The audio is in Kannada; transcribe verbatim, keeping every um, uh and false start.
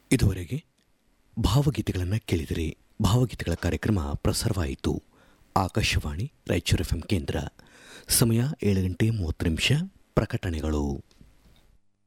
ಇದುವರೆಗೆ ಭಾವಗೀತೆಗಳನ್ನು ಕೇಳಿದಿರಿ. ಭಾವಗೀತೆಗಳ ಕಾರ್ಯಕ್ರಮ ಪ್ರಸಾರವಾಯಿತು. ಆಕಾಶವಾಣಿ ರಾಯಚೂರು ಎಫ್ ಎಂ ಕೇಂದ್ರ. ಸಮಯ ಏಳು ಗಂಟೆ ಮೂವತ್ತು ನಿಮಿಷ. ಪ್ರಕಟಣೆಗಳು.